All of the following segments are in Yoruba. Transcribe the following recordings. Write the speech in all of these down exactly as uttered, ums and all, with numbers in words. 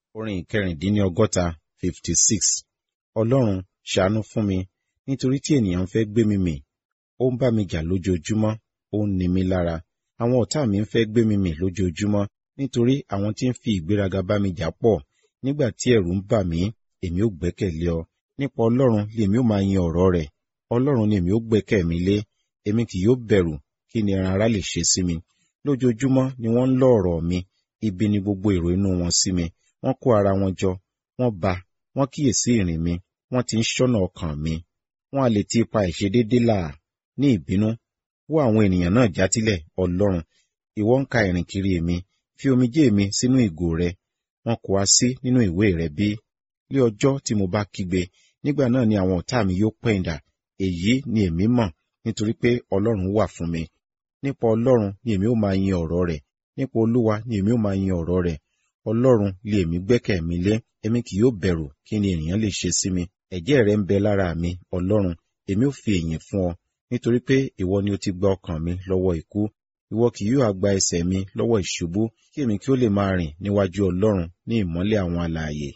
Orin ìkẹrìndínlọ́gọ́ta fifty six. Ọlọ́run ṣàánú fún mi, nítorí tí ènìyàn ń fẹ́ gbé mi mì. Ó ń bá mi jà lójoojúmọ́, ó ń ni mí lára. Àwọn ọ̀tá mi ń fẹ́ gbé mi mì lójoojúmọ́, nítorí àwọn tí ń fi ìgbéraga bá mi jà pọ̀. Nígbà tí ẹ̀rù ń bà mí, èmi ó gbẹ́kẹ̀lé ọ. Nípa Ọlọ́run lèmi ó máa yin ọ̀rọ̀ rẹ̀. Ọlọ́run ni èmi ó gbẹ́kẹ̀ mi lé. Èmi kì yóò bẹ̀rù, kí ni ẹran ara lè ṣe sí mi. Lójoojúmọ́ ni wọ́n ń lọ ọ̀rọ̀ mi, ibi ni gbogbo èrò inú wọn sí mi. Wọ́n kó ara wọn jọ, wọ́n bá, wọ́n kíyèsí ìrìn mi, wọ́n ti ń ṣọ́nà ọkàn mi. Wọ́n a lè ti ipa ìṣedéédé là ní ìbínú. Wó àwọn ènìyàn náà játílẹ̀, Ọlọ́run. Ìwọ ń ka ìrìn kiri mi, fi omijé mi sínú ìgò rẹ. Wọn kò wá sí nínú ìwé rẹ bí? Ní ọjọ́ tí mo bá kígbe, nígbà náà ni àwọn ọ̀tá mi yóò pẹ̀yìndà. Èyí ni èmi mọ̀, nítorí pé Ọlọ́run wà fún mi. Nípa Ọlọ́run ni èmi ó máa yin ọ̀rọ̀ rẹ̀. Nípa Olúwa ni èmi ó máa yin ọ̀rọ̀ rẹ̀. Ọlọ́run lé èmi gbẹ́kẹ̀ mi lé, èmi kì yóò bẹ̀rù, kí ni ènìyàn lè ṣe sí mi. Ẹ̀jẹ̀ rẹ ń bẹ lára mi, Ọlọ́run, èmi ó fi ìyìn fún ọ, nítorí pé ìwọ ni ó ti gba ọkàn mi lọ́wọ́ ikú. Ìwọ kì yóò gba ẹsẹ̀ mi lọ́wọ́ ìṣubú, kí èmi kí ó lè máa rìn níwájú Ọlọ́run ní ìmọ́lẹ̀ àwọn alààyè.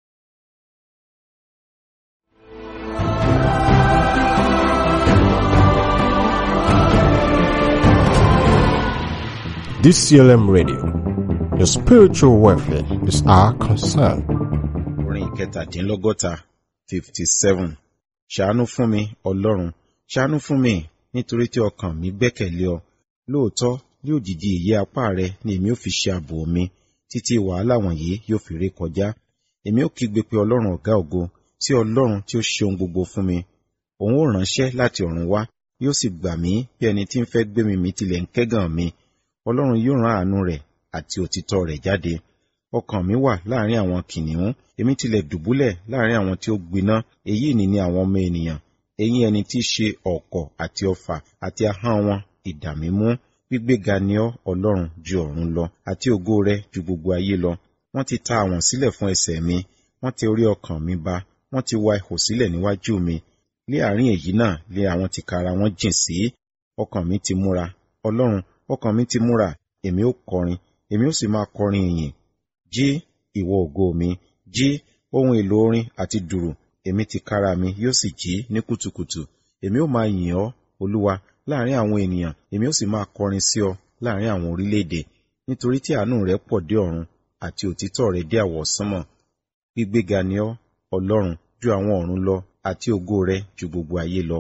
D C L M Radio, your spiritual welfare is our concern. Orin ìkẹtàdínlọ́gọ́ta fifty seven. Ṣàánú fún mi, Ọlọ́run, ṣàánú fún mi, nítorí tí ọkàn mi gbẹ́kẹ̀lé ọ. Lóòótọ́, ní òjìji ìyẹ́ apá rẹ ni èmi ó fi ṣe ààbò mi, títí wàhálà wọ̀nyí yóò fi ré kọjá. Èmi ó kígbe pé Ọlọ́run ọ̀gá ògo, sí Ọlọ́run tí ó ṣe ohun gbogbo fún mi. Òun ó ránṣẹ́ láti ọ̀run wá, yóò sì gbà mí bí ẹni tí ń fẹ́ gbé mi mì tilẹ̀ ń kẹ́gàn mi. Ọlọ́run yóò rán àánú rẹ̀ àti òtítọ́ rẹ̀ jáde. Ọkàn mi wà láàrin àwọn kìnìún, èmi tilẹ̀ dùbúlẹ̀ láàrin àwọn tí ó gbiná. Èyí ni ni àwọn ọmọ ènìyàn, eyín ẹni tí í ṣe ọ̀kọ̀ àti ọfà àti ahọ́n wọn idà mímú. Gbígbéga ni ọ́, Ọlọ́run, ju ọ̀run lọ, àti ògo rẹ ju gbogbo ayé lọ. Wọ́n ti ta àwọ̀n sílẹ̀ fún ẹsẹ̀ mi, wọ́n tẹ orí ọkàn mi ba, wọ́n ti wa ihò sílẹ̀ níwájú mi. Lé àárín èyí náà lé àwọn tìkára wọn jìn sí. Ọkàn mi ti múra, Ọlọ́run, ọkàn mi ti múra, èmi ó kọrin, èmi ó sì máa kọrin ìyìn. Jí, ìwọ ògo mi, jí, ohun èlò orin àti dùrù, èmi tìkára mi yóò sì jí ní kùtùkùtù. Èmi ó máa yìn ọ́, Olúwa, láàrin àwọn ènìyàn, èmi ó sì máa kọrin sí ọ láàrin àwọn orílẹ̀-èdè. Nítorí tí àánú rẹ pọ̀ dé ọ̀run, àti òtítọ́ rẹ dé àwọsánmọ̀. Gbígbéga ni ọ́, Ọlọ́run, ju àwọn ọ̀run lọ, àti ògo rẹ ju gbogbo ayé lọ.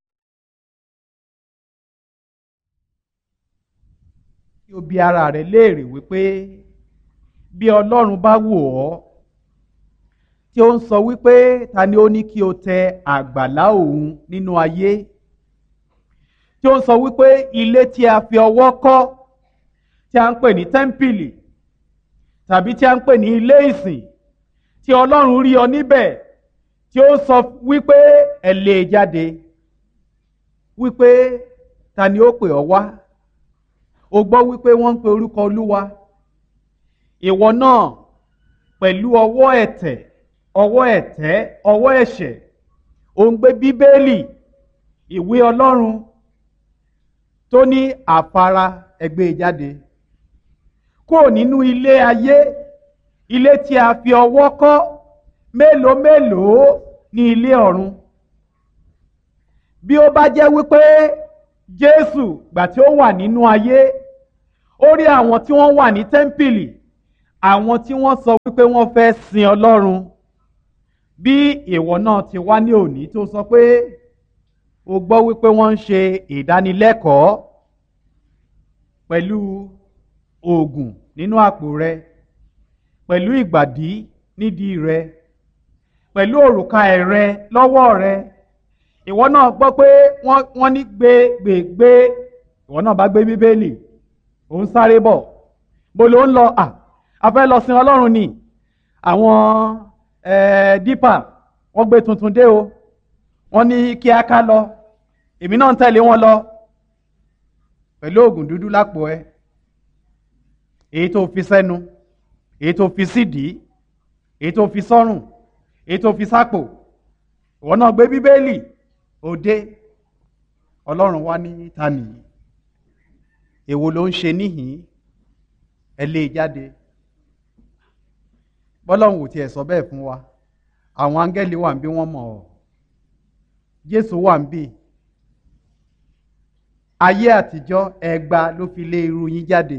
Kí o bi ara rẹ léèrè wípé bí Ọlọ́run bá wò ọ́, tí ó ń sọ wípé ta ni ó ní kí o tẹ àgbàlá òun nínú ayé, tí ó ń sọ wípé ilé tí a fi ọwọ́ kọ́, tí a ń pè ní tẹ́ḿpìlì tàbí tí a ń pè ní ilé ìsìn, tí Ọlọ́run rí ọ níbẹ̀, tí ó sọ wípé ẹ lé e jáde, wípé ta ni ó pè ọ́ wá? O gbọ́ wípé wọ́n ń pe orúkọ Olúwa. Ìwọ náà pẹ̀lú ọwọ́ ẹ̀tẹ̀, ọwọ́ ẹ̀tẹ́, ọwọ́ ẹ̀ṣẹ̀, ò ń gbé Bíbélì, ìwé Ọlọ́run tó ní àfara, ẹ gbé e jáde. Kúrò nínú ilé ayé, ilé tí a fi ọwọ́ kọ́, mélòó mélòó ní ilé ọ̀run. Bí ó bá jẹ́ wípé Jésù gbà tí ó wà nínú ayé, ó rí àwọn tí wọ́n wà ní tẹ́ḿpìlì, àwọn tí wọ́n sọ wípé wọ́n fẹ́ sin Ọlọ́run. Bí ìwọ náà ti wá ní òní tó sọ pé o gbọ́ wípé wọ́n ń ṣe ìdánilẹ́kọ̀ọ́ pẹ̀lú oògùn nínú àpò rẹ, pẹ̀lú ìgbàdí nídìí rẹ, pẹ̀lú òrùka ẹ̀rẹ lọ́wọ́ rẹ. Ìwọ náà gbọ́ pé wọ́n ní gbé gbé gbé, ìwọ náà bá gbé Bíbélì, ò ń sáré bọ̀. Bó ló ń lọ? À, a fẹ́ lọ sin Ọlọ́run ni. Àwọn dípà wọ́n gbé tuntun dé o, wọ́n ní kí a ká lọ, èmi náà ń tẹ̀lé wọn lọ pẹ̀lú oògùn dúdú lápò ẹ, èyí tó fi sẹ́nu, èyí tó fi sídìí, èyí tó fi sọ́rùn, èyí tó fi sápò. Ìwọ náà gbé Bíbélì òde. Ọlọ́run wá ní ta nìyí? Èwo ló ń ṣe níhìn? Ẹ lé e jáde. bọ́lọ́run ò tiẹ̀ sọ bẹ́ẹ̀ fún wa àwọn áńgẹ́lì wà ń bí wọ́n mọ̀ ọ́ Jésù wà ń bí ayé àtijọ́ ẹgba ló fi lé irú yín jáde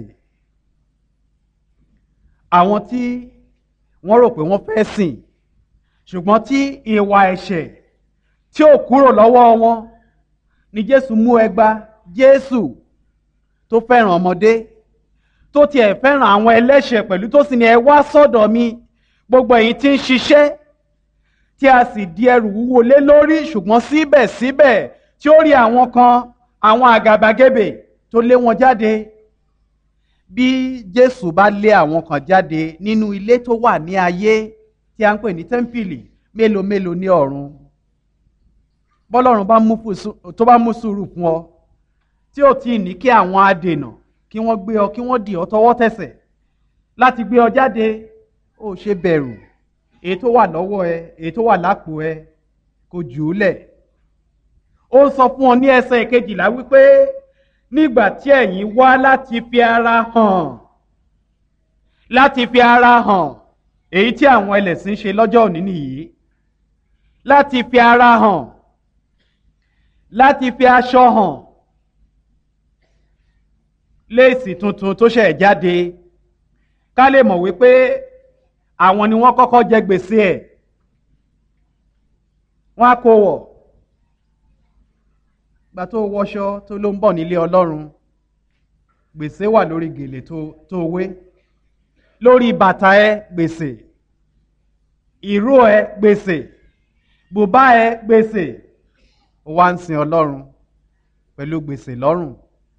àwọn tí wọ́n rò pé wọ́n fẹ́ sìn ṣùgbọ́n tí ìwà ẹ̀ṣẹ̀ tí ò kúrò lọ́wọ́ wọn ni Jésù mú ẹgba Jésù tó fẹ́ràn ọmọdé tó tiẹ̀ fẹ́ràn àwọn ẹlẹ́ṣẹ̀ pẹ̀lú tó sì ní ẹ wá sọ́dọ̀ mi gbogbo èyí tí ń ṣiṣẹ́ tí a sì di ẹrù wúwo lé lórí ṣùgbọ́n síbẹ̀síbẹ̀ tí ó rí àwọn kan àwọn àgàbàgebè tó lé wọn jáde bí Jésù bá lé àwọn kan jáde nínú ilé tó wà ní ayé tí a ń pè ní tẹ́ḿpìlì mélòó mélòó ní ọ̀run bọ́lọ́run tó bá mú sùúrù fún ọ tí ò tí ì ní kí àwọn adènà kí wọ́n gbé ọ kí wọ́n dì ọ tọwọ́ tẹsẹ̀ láti gbé ọ jáde ó ṣe bẹ̀rù èyí tó wà lọ́wọ́ ẹ èyí tó wà lápò ẹ kò jù ú lẹ̀ ó sọ fún ọ ní ẹsẹ̀ kejìlá wípé nígbà tí ẹ̀yin wá láti fi ara hàn láti fi ara hàn èyí tí àwọn ẹlẹ́sìn ṣe lọ́jọ́ òní nìyí láti fi ara hàn láti fi aṣọ hàn léèsì tuntun tó ṣẹ̀ jáde ká lè mọ̀ wípé àwọn ni wọ́n kọ́kọ́ jẹ gbèsè ẹ̀ wọ́n á kó wọ̀ gbà tó wọṣọ tó ló ń bọ̀ nílé Ọlọ́run gbèsè wà lórí gèlè tó wé lórí bàtà ẹ gbèsè ìró ẹ gbèsè bùbá ẹ gbèsè wá ń sin Ọlọ́run pẹ̀lú gbèsè lọ́rùn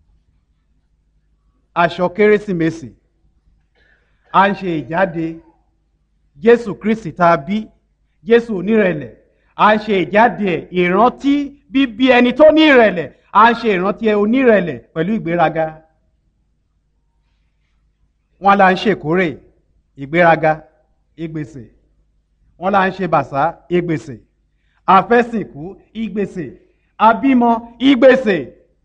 aṣọ Kérésìmesì à ń ṣe ìjáde Jésù Kristi tá a bí Jésù onírẹ̀lẹ̀ à ń ṣe ìjáde ẹ̀ ìrántí bíbí ẹni tó ní ìrẹ̀lẹ̀ à ń ṣe ìrántí ẹ onírẹ̀lẹ̀ pẹ̀lú ìgbéraga wọn là ń ṣèkórè ìgbéraga ìgbèsè wọn là ń ṣe bàṣá ìgbèsè àfẹ́sìnkú ìgbèsè àbímọ ìgbèsè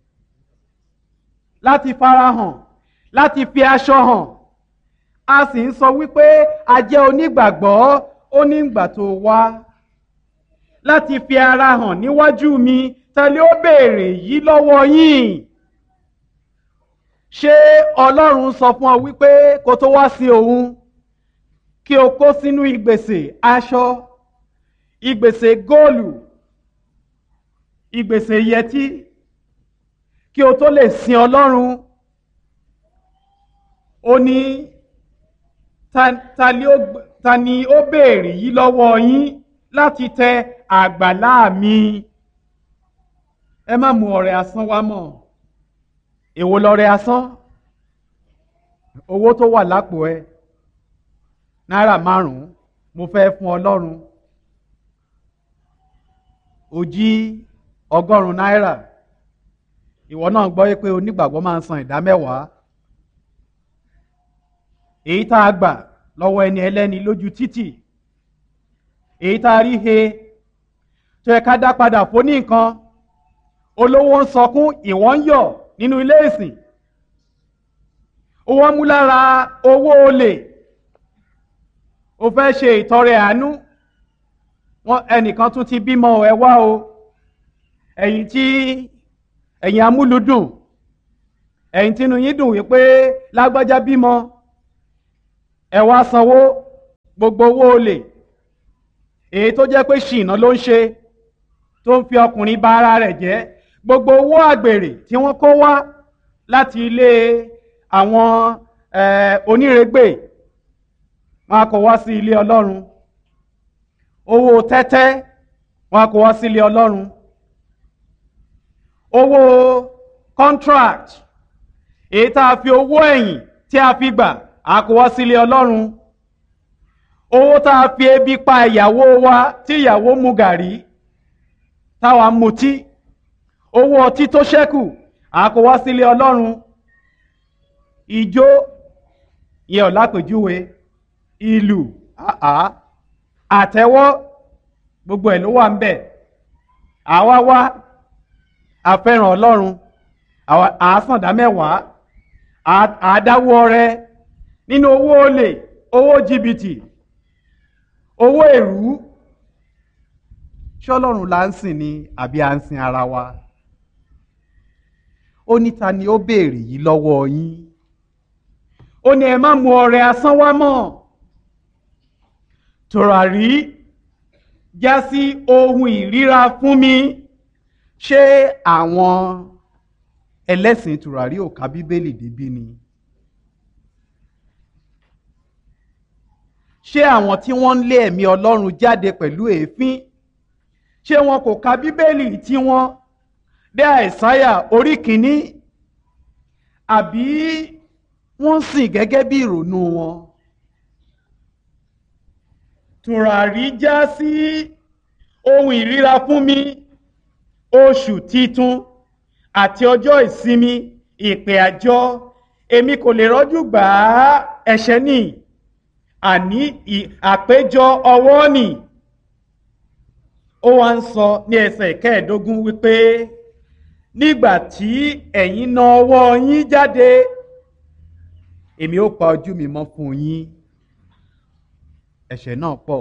láti farahàn láti fi aṣọ hàn a sì ń sọ wípé a jẹ́ onígbàgbọ́ onígbà tó wá láti fi ara hàn níwájú mi tẹ́lẹ̀ ó béèrè yìí lọ́wọ́ yín ṣé Ọlọ́run sọ fún ọ wípé kó tó wá sí òun kí o kó sínú ìgbèsè aṣọ ìgbèsè góòlù ìgbèsè yẹtí kí o tó lè sin Ọlọ́run ó ní ta ni ó béèrè yìí lọ́wọ́ yín láti tẹ àgbàlá mi ẹ má mú ọrẹ asán wá mọ́ èwo lọrẹ asán owó tó wà lápò ẹ náírà márùn-ún mo fẹ́ fún Ọlọ́run ó jí ọgọ́rùn-ún náírà ìwọ náà gbọ́ pé onígbàgbọ́ máa ń san ìdá mẹ́wàá èyí tá a gbà lọ́wọ́ ẹni ẹlẹ́ni lójú títì èyí tá a rí he tó yẹ ká dá padà fún ní nǹkan olówó ń sọkún ìwọ ń yọ̀ nínú ilé ìsìn owó mú lára owó olè ó fẹ́ ṣe ìtọrẹ àánú wọn ẹnìkan tún ti bímọ ẹ wá o ẹ̀yin tí ẹ̀yin amúlùdùn ẹ̀yin tínú yín dùn wípé lágbájá bímọ ẹ wá sanwó gbogbo owó olè èyí tó jẹ́ pé ṣìnà ló ń ṣe tó ń fi ọkùnrin bà ara rẹ̀ jẹ́ gbogbo owó àgbèrè tí wọ́n kó wá láti ilé àwọn onírègbè wọn kó wá sí ilé Ọlọ́run owó tẹ́tẹ́ wọn kó wá sí ilé Ọlọ́run owó contract èyí tá a fi owó ẹ̀yìn tí a fi gbà a kó wá sí ilé Ọlọ́run owó tá a fi ebi pa ìyàwó wa tí ìyàwó mu gàrí táwa mutí owó ọtí tó ṣẹ́kù a kó wá sí ilé Ọlọ́run ìjó yẹ ọ̀ lápèjúwe ìlù àtẹ́wọ́ gbogbo ẹ̀ ló wà ń bẹ̀ àwa wá àfẹ́ràn Ọlọ́run àásàndá mẹ́wàá àádáwó ọrẹ nínú owó olè owó jìbìtì owó èrú. Ṣé Ọlọ́run là ń sìn ni àbí à ń sin ara wa? Ó ní ta ni ó béèrè yìí lọ́wọ́ yín? Ó ní ẹ má mú ọrẹ asán wá mọ́. Tùràrí já sí ohun ìríra fún mi. Ṣé àwọn ẹlẹ́sìn tùràrí ò ka Bíbélì débí ni? Ṣé àwọn tí wọ́n ń lé ẹ̀mí Ọlọ́run jáde pẹ̀lú èéfín, ṣé wọn kò ka Bíbélì tí wọ́n dé Àìsáyà orí kìíní? Àbí wọ́n sìn gẹ́gẹ́ bí ìrònú wọn? Tùràrí já sí ohun ìríra fún mi, oṣù titun àti ọjọ́ ìsinmi, ìpè àjọ, èmi kò lè rọ́jú gbà á, ẹ̀ṣẹ̀ ni, àní àpéjọ ọwọ́ nì. Ó wá ń sọ ní ẹsẹ̀ ìkẹẹ̀ẹ́dógún wípé nígbà tí ẹ̀yin na ọwọ́ yín jáde, èmi ó pa ojú mi mọ́ fún yín. Ẹ̀ṣẹ̀ náà pọ̀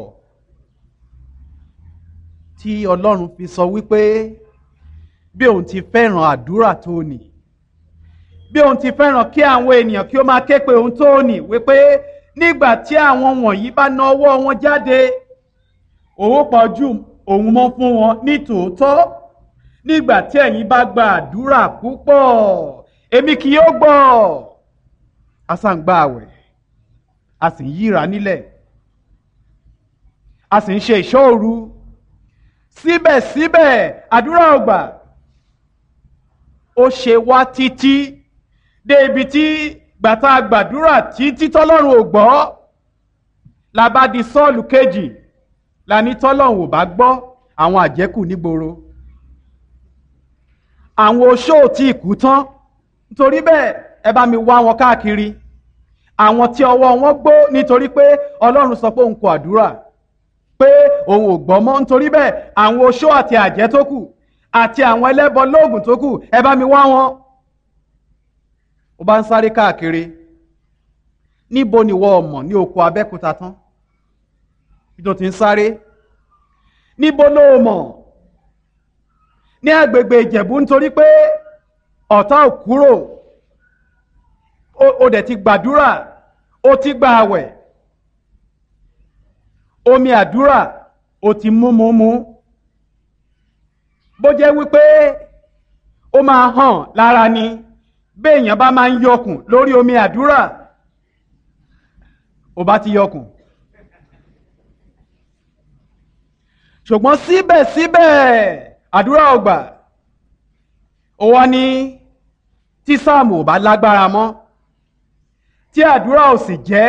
tí Ọlọ́run fi sọ wípé bí òun ti fẹ́ràn àdúrà tó nì, bí òun ti fẹ́ràn kí àwọn ènìyàn kí ó máa ké pe òun tó nì, wípé nígbà tí àwọn wọ̀nyí bá na ọwọ́ wọn jáde, òun pa ojú òun mọ́ fún wọn ní tòótọ́. Nígbà tí ẹ̀yin bá gba àdúrà púpọ̀, èmi kì yóò gbọ́. A sá ń gba àwẹ̀, a sì ń yíra nílẹ̀, a sì ń ṣe ìṣọ́ òru, síbẹ̀síbẹ̀ àdúrà ò gbà. Ó ṣe wá títí dé ibi tí gbàtà gbàdúrà títí tọ́lọ́run ò gbọ́, la bá di Sọ́ọ̀lù kejì, la ní tọ́lọ́run ò bá gbọ́ àwọn àjẹ́kù nígboro, àwọn oṣó tí ìkú tán, nítorí bẹ́ẹ̀ ẹ bá mi wá wọn káàkiri, àwọn tí ọwọ́ wọn gbó nítorí pé Ọlọ́run sọ pé òun kò àdúrà, pé òun ò gbọ́ mọ́, nítorí bẹ́ẹ̀ àwọn oṣó àti àjẹ́ tó kù àti àwọn ẹlẹ́bọ lóògùn tó kù, ẹ bá mi wá wọn. Ó bá ń sáré káàkiri. Níbo ni wọ́n mọ̀ ní oko Abẹ́òkúta tán bí tó ti ń sáré? Níbo ló mọ̀ ní agbègbè Ìjẹ̀bú nítorí pé ọ̀tá ò kúrò, ó dẹ̀ ti gbàdúrà, ó ti gba àwẹ̀, omi àdúrà ó ti mú mú mú. Bó jẹ́ wípé ó máa hàn lára ni, béèyàn bá máa ń yọkùn lórí omi àdúrà, ó bá ti yọkùn. Ṣùgbọ́n síbẹ̀síbẹ̀ àdúrà ò gbà. Ó wá ní tí sáàmù ò bá lágbára mọ́, tí àdúrà ò sì jẹ́,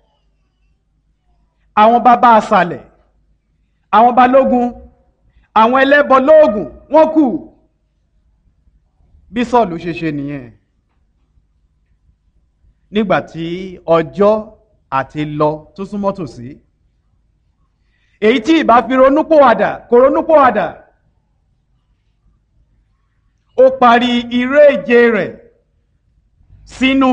àwọn bàbá asàlẹ̀, àwọn balógun, àwọn ẹlẹ́bọ lóògùn wọ́n kù. Bí Sọ́ọ̀lù ṣe ṣe nìyẹn. Nígbàtí ọjọ́ àti lọ tó súnmọ́ tòsí, èyí tí ìbá fi ronúpòwàdà kò ronúpòwàdà, ó parí eré ìje rẹ̀ sínú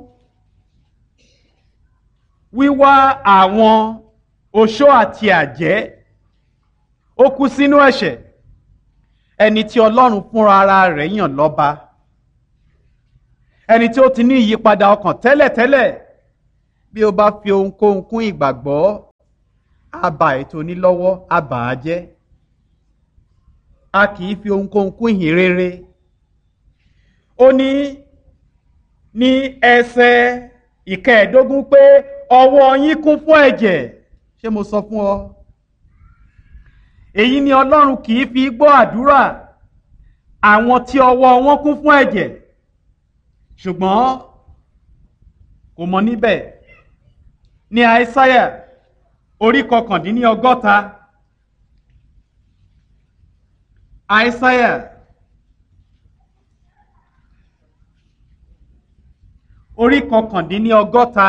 wíwá àwọn oṣó àti àjẹ́, ó kú sínú ẹ̀ṣẹ̀. Ẹni tí Ọlọ́run fúnra ara rẹ̀ yàn lọ́ba, ẹni tí ó ti ní ìyípadà ọkàn tẹ́lẹ̀tẹ́lẹ̀, bí ó bá fi ohunkóhun kún ìgbàgbọ́, á ba ètò onílọ́wọ́, á bà á jẹ́. A kì í fi ohunkóhun kún ìhìn rere. Ó ní ní ẹsẹ̀ ìkẹẹ̀ẹ́dógún pé ọwọ́ yín kún fún ẹ̀jẹ̀. Ṣé mo sọ fún ọ? Èyí ni Ọlọ́run kì í fi gbọ́ àdúrà àwọn tí ọwọ́ wọn kún fún ẹ̀jẹ̀. Ṣùgbọ́n kò mọ níbẹ̀. Ní Àìsáyà orí kọkàndínní ọgọ́ta, Àìsáyà orí kọkàndínní ọgọ́ta,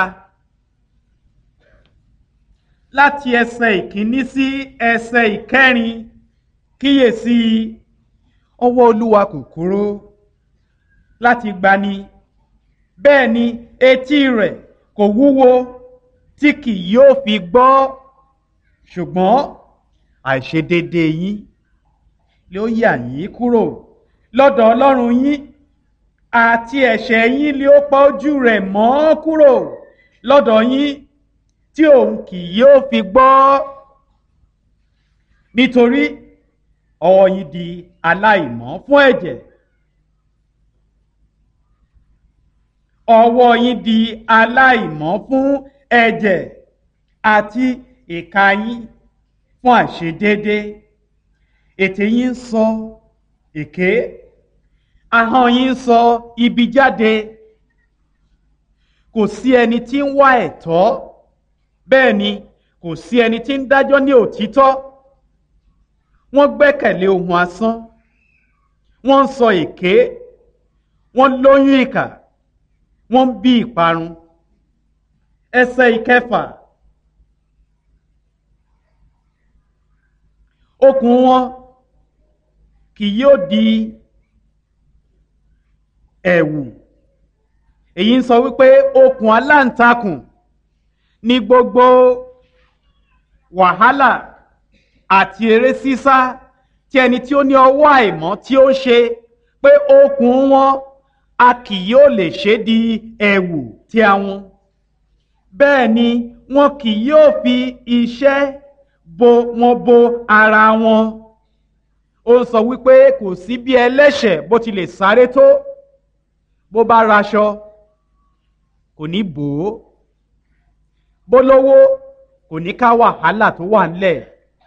láti ẹsẹ̀ ìkíní sí ẹsẹ̀ ìkẹrin, kíyèsí ọwọ́ Olúwa kò kúrò láti gbani, bẹ́ẹ̀ ni etí rẹ̀ kò wúwo tí kì yóò fi gbọ́. ṣùgbọ́n àìṣedéédé yín ló yà yín kúrò lọ́dọ̀ Ọlọ́run yín, àti ẹ̀ṣẹ̀ yín ló pa ojú rẹ̀ mọ́ kúrò lọ́dọ̀ yín, tí òun kì yóò fi gbọ́. Nítorí ọwọ́ yín di aláìmọ́ fún ẹ̀jẹ̀, ọwọ́ yín di aláìmọ́ fún ẹ̀jẹ̀, àti ìka yín fún àìṣedéédé. Ètè yín ń sọ èké, ahọ́n yín ń sọ ibi jáde. Kò sí ẹni tí ń wá ẹ̀tọ́, bẹ́ẹ̀ ni kò sí ẹni tí ń dájọ́ ní òtítọ́. Wọ́n gbẹ́kẹ̀lé ohun asán, wọ́n ń sọ èké, wọ́n lóyún ìkà, wọ́n ń bí ìparun. Ẹsẹ̀ ìkẹfà. Okùn wọn kì yóò di ẹ̀wù. Èyí ń sọ wípé okùn aláǹtakùn ní gbogbo wàhálà àti eré sísá tí ẹni tí ó ní ọwọ́ àìmọ́ tí ó ṣe, pé okùn wọn a kì yóò lè ṣe di ẹ̀wù tí àwọn. Bẹ́ẹ̀ ni wọn kì yóò fi iṣẹ́ bo wọn bo ara wọn. Ó ń sọ wípé kò sí bí ẹlẹ́ṣẹ̀ bó ti lè sáré tó, bó bá raṣọ kò ní bò ó, bó lówó kò ní ká wàhálà tó wà ńlẹ̀,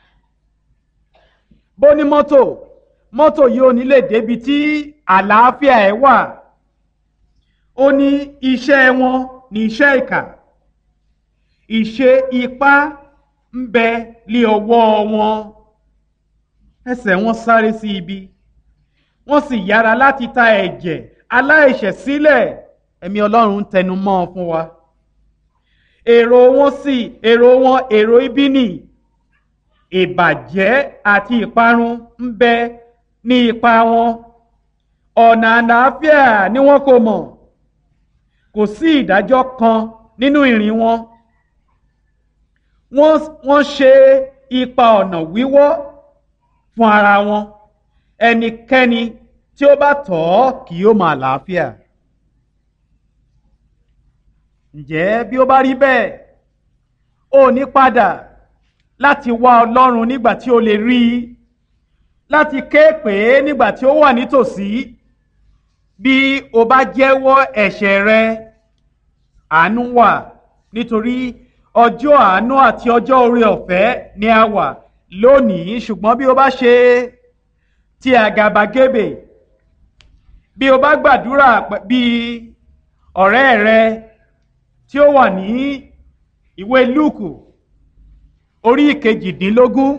bó ní mọ́tò mọ́tò yóò ní lè débi tí àlàáfíà ẹ̀ wà. Ó ní iṣẹ́ wọn ní iṣẹ́ ìkà, ìṣe ipá ń bẹ lé ọwọ́ wọn. Ẹsẹ̀ wọn sáré sí ibi, wọ́n sì yára láti ta ẹ̀jẹ̀ aláìṣẹ̀ sílẹ̀. Ẹ̀mí Ọlọ́run tẹnu mọ́ ọ fún wa. Èrò wọn sì èrò wọn èrò ibi nì, ìbàjẹ́ àti ìparun ń bẹ ní ipa wọn. Ọ̀nà àlàáfíà ni wọn kò mọ̀, kò sí ìdájọ́ kan nínú ìrìn wọn. Wọ́n ṣe ipa ọ̀nà wíwọ́ fún ara wọn. Ẹnikẹ́ni tí ó bá tọ̀ ọ́ kì yóò máa àlàáfíà. Ǹjẹ́ bí ó bá rí bẹ́ẹ̀, ó ní padà láti wá Ọlọ́run nígbà tí ó lè rí i, láti ké pè é nígbà tí ó wà nítòsí. Bí o bá jẹ́wọ́ ẹ̀ṣẹ̀ rẹ, àánú wà, nítorí ọjọ́ àánú àti ọjọ́ oore ọ̀fẹ́ ni a wà lónìí. Ṣùgbọ́n bí o bá ṣe ti àgàbàgebè, bí o bá gbàdúrà bí ọ̀rẹ́ rẹ tí ó wà ní ìwé Lúùkù orí ìkejìdínlógún,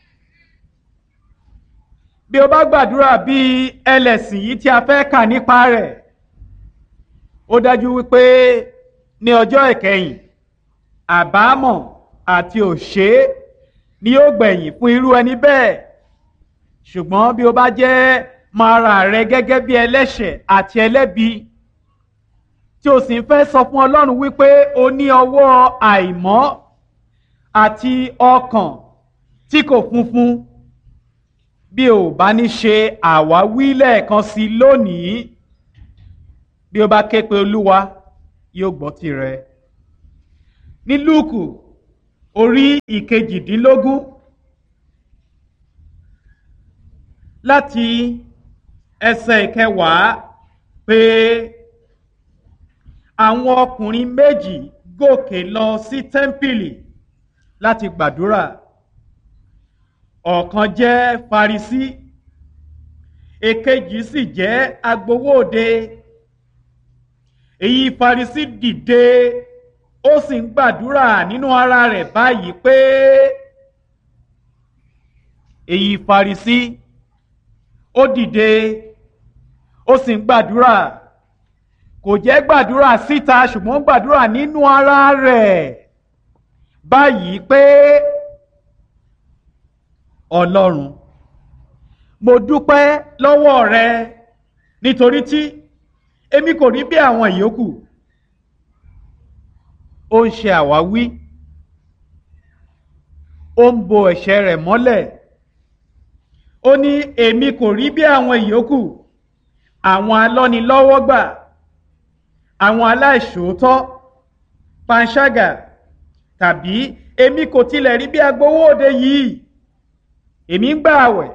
bí o bá gbàdúrà bí ẹlẹ́sìn yìí tí a fẹ́ kà nípa rẹ̀, ó dájú wípé ní ọjọ́ ìkẹyìn àbámọ̀ àti òṣé ni yóò gbẹ̀yìn fún irú ẹni bẹ́ẹ̀. Ṣùgbọ́n bí o bá jẹ́ máa ra rẹ gẹ́gẹ́ bí ẹlẹ́ṣẹ̀ àti ẹlẹ́bi, tí o sì ń fẹ́ sọ fún Ọlọ́run wípé o ní ọwọ́ àìmọ́ àti ọkàn tí kò funfun, bí o bá ní ṣe àwáwí lẹ́ẹ̀kan sí lónìí, bí o bá ké pe Olúwa yóò gbọ́ tirẹ̀. Ní Lúùkù orí ìkejìdínlógún láti ẹsẹ̀ ìkẹwàá, pé àwọn ọkùnrin méjì gòkè lọ sí tẹ́ḿpìlì láti gbàdúrà. Ọ̀kan jẹ́ Farisí, èkejì sì jẹ́ agbowóde. Èyí Farisí dìde, ó sì ń gbàdúrà nínú ara rẹ̀ báyìí pé èyí Farisí ó dìde, ó sì ń gbàdúrà. Kò jẹ́ gbàdúrà síta, ṣùgbọ́n gbàdúrà nínú ara rẹ̀ báyìí pé Ọlọ́run, mo dúpẹ́ lọ́wọ́ rẹ nítorí tí èmi kò rí bí àwọn ìyókù. Ó ń ṣe àwáwí, ó ń bo ẹ̀ṣẹ̀ rẹ̀ mọ́lẹ̀. Ó ní èmi kò rí bí àwọn ìyókù, àwọn alọ́nilọ́wọ́gbà, àwọn aláìṣòótọ́, panṣágà, tàbí èmi kò tilẹ̀ rí bí agbowó òde yìí. Èmi ń gbà àwẹ̀.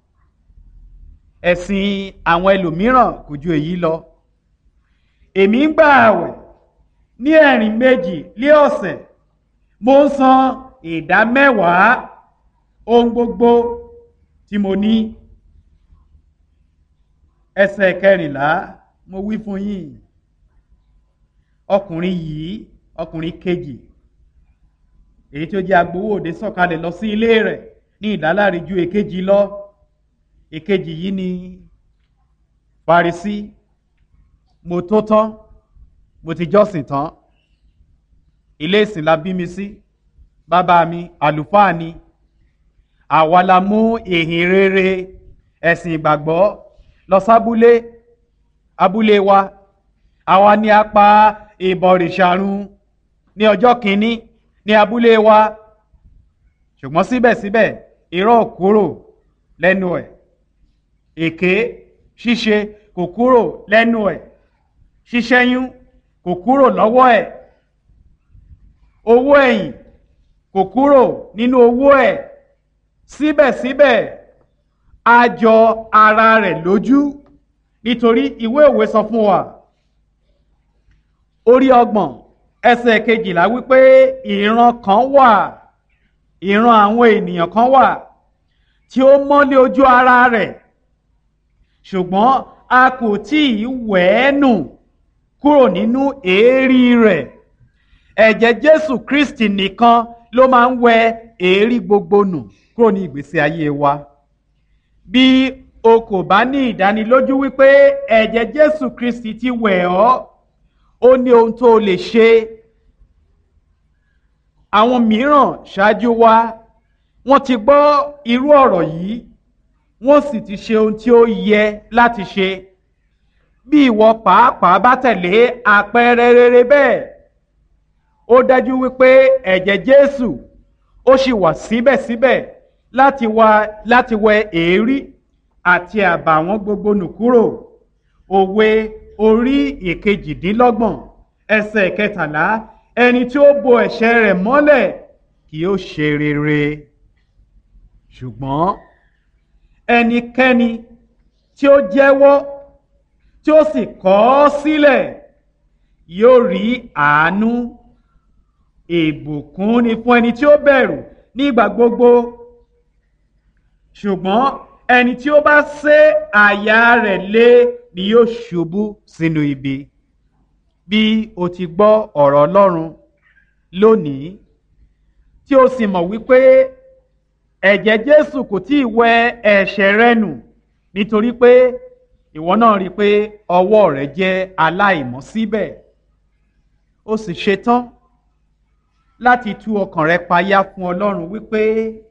Ẹ̀sìn àwọn ẹlòmíràn kò ju èyí lọ. Èmi ń gbà àwẹ̀ ní ẹ̀rìn méjì lé ọ̀sẹ̀. Mo ń san ìdá mẹ́wàá ohun gbogbo tí mo ní. Ẹsẹ̀ kẹrìnlá, mo wí fún yín, ọkùnrin yìí, ọkùnrin kejì, èyí tí ó jẹ́ agbowó òde sọ̀kalẹ̀ lọ sí ilé rẹ̀ ní ìdáláre ju èkejì lọ. Èkejì yìí ni Farisí. Mo tó tán, mo ti jọ́sìn tán, ilé ìsìn la bí mi sí, bàbá mi àlùfáà ni, àwa la mú ìhìn rere ẹ̀sìn ìgbàgbọ́ lọ sábúlé, abúlé wa, àwa ni a pa ìbọ̀rìṣà run ní ọjọ́ kìíní ní abúlé wa. Ṣùgbọ́n síbẹ̀síbẹ̀ irọ́ ò kúrò lẹ́nu ẹ̀, èké ṣíṣe kò kúrò lẹ́nu ẹ̀, ṣíṣẹ́yún kò kúrò lọ́wọ́ ẹ̀, owó ẹ̀yìn kò kúrò nínú owó ẹ̀. Síbẹ̀síbẹ̀ a jọ ara rẹ̀ lójú, nítorí ìwé òwe sọ fún wa orí ọgbọ̀n ẹsẹ̀ kejìlá wípé ìran kan wà, ìran àwọn ènìyàn kan wà tí ó mọ́lé ojú ara rẹ̀, ṣùgbọ́n a kò tí ì wẹ̀ ẹ́ nù kúrò nínú èérí rẹ̀. Ẹ̀jẹ̀ Jésù Kristi nìkan ló máa ń wẹ èérí gbogbo nù kúrò ní ìgbésí ayé wa. Bí o kò bá ní ìdánilójú wípé ẹ̀jẹ̀ Jésù Kristi ti wẹ̀ ọ́, ó ní ohun tó lè ṣe. Àwọn mìíràn ṣáájú wa, wọ́n ti gbọ́ irú ọ̀rọ̀ yìí, wọ́n sì ti ṣe ohun tí ó yẹ láti ṣe. Bí ìwọ pàápàá bá tẹ̀lé àpẹẹrẹ rere bẹ́ẹ̀, ó dájú wípé ẹ̀jẹ̀ Jésù ó sì wà síbẹ̀síbẹ̀ láti wá láti wẹ èérí àti àbàwọ́n gbogbo nù kúrò. Òwe orí ìkejìdínlọ́gbọ̀n ẹsẹ̀ kẹtàlá, ẹni tí ó bo ẹ̀ṣẹ̀ rẹ̀ mọ́lẹ̀ kì yóò ṣe rere, ṣùgbọ́n ẹnikẹ́ni tí ó jẹ́wọ́ tí ó sì kọ̀ ọ́ sílẹ̀ yóò rí àánú. Ìbùkún ni fún ẹni tí ó bẹ̀rù nígbà gbogbo, ṣùgbọ́n ẹni tí ó bá sé àyà rẹ̀ lé ni yóò ṣubú sínú ibi. Bí o ti gbọ́ ọ̀rọ̀ Ọlọ́run lónìí, tí o sì mọ̀ wípé ẹ̀jẹ̀ Jésù kò tí ì wẹ ẹ̀ṣẹ̀ rẹ nù, nítorí pé ìwọ náà rí i pé ọwọ́ rẹ jẹ́ aláìmọ́ síbẹ̀, o sì ṣetán láti tú ọkàn rẹ payá fún Ọlọ́run wípé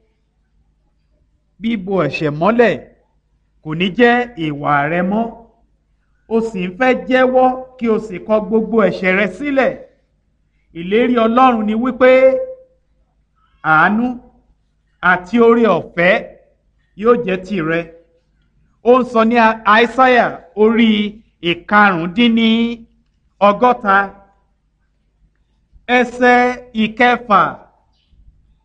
bíbo ẹ̀ṣẹ̀ mọ́lẹ̀ kò ní jẹ́ ìwà rẹ mọ́. O sì ń fẹ́ jẹ́wọ́ kí o sì kọ̀ gbogbo ẹ̀ṣẹ̀ rẹ sílẹ̀. Ìlérí Ọlọ́run ni wípé àánú àti oore ọ̀fẹ́ yóò jẹ́ tìrẹ. Ó ń sọ ní Aísáyà orí ìkarùndínní ọgọ́ta ẹsẹ̀ ìkẹfà